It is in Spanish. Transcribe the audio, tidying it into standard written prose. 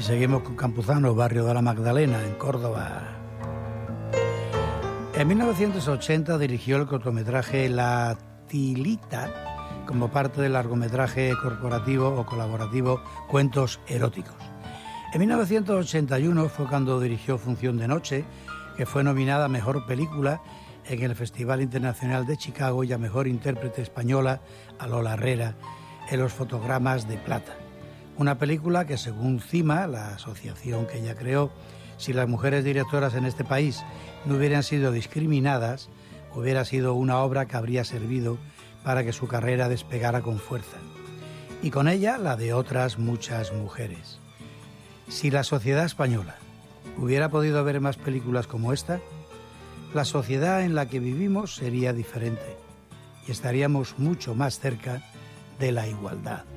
Y seguimos con Campuzano, barrio de la Magdalena, en Córdoba. En 1980 dirigió el cortometraje La Tilita como parte del largometraje corporativo o colaborativo Cuentos eróticos. En 1981 fue cuando dirigió Función de Noche, que fue nominada a Mejor Película en el Festival Internacional de Chicago y a Mejor Intérprete Española a Lola Herrera en los Fotogramas de Plata. Una película que, según CIMA, la asociación que ella creó, si las mujeres directoras en este país no hubieran sido discriminadas, hubiera sido una obra que habría servido para que su carrera despegara con fuerza. Y con ella la de otras muchas mujeres. Si la sociedad española hubiera podido ver más películas como esta, la sociedad en la que vivimos sería diferente y estaríamos mucho más cerca de la igualdad.